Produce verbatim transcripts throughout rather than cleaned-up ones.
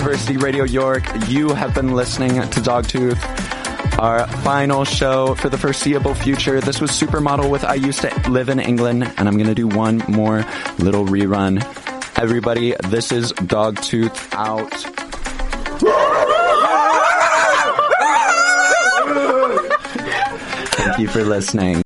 University Radio York. You have been listening to Dogtooth, our final show for the foreseeable future. This was Supermodel with I Used to Live in England, and I'm going to do one more little rerun. Everybody, this is Dogtooth out. Thank you for listening.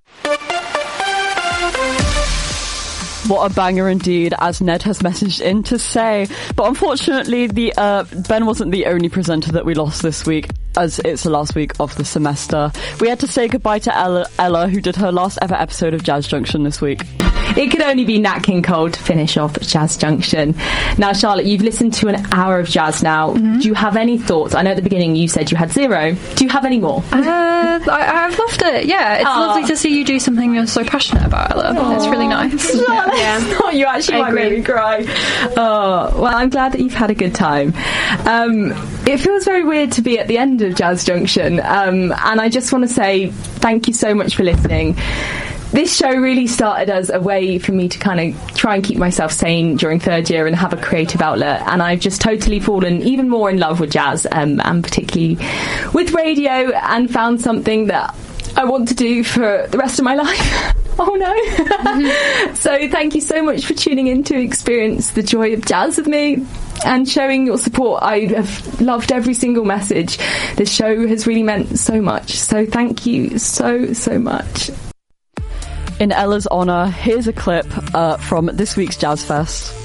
What a banger indeed, as Ned has messaged in to say. But unfortunately, the uh, Ben wasn't the only presenter that we lost this week, as it's the last week of the semester. We had to say goodbye to Ella, Ella, who did her last ever episode of Jazz Junction this week. It could only be Nat King Cole to finish off Jazz Junction. Now, Charlotte, you've listened to an hour of jazz now. Mm-hmm. Do you have any thoughts? I know at the beginning you said you had zero. Do you have any more? Uh, I, I've loved it, yeah. It's Aww. lovely to see you do something you're so passionate about, Ella. Aww. It's really nice. Charlotte, yeah. Oh, you actually I might agree. make me cry. Oh, well, I'm glad that you've had a good time. Um, it feels very weird to be at the end of Jazz Junction, um, and I just want to say thank you so much for listening. This show really started as a way for me to kind of try and keep myself sane during third year and have a creative outlet, and I've just totally fallen even more in love with jazz, um, and particularly with radio, and found something that I want to do for the rest of my life. Oh no. Mm-hmm. So thank you so much for tuning in to experience the joy of jazz with me and showing your support. I have loved every single message. This show has really meant so much, so thank you so so much. In Ella's honour, here's a clip uh, from this week's Jazz Fest.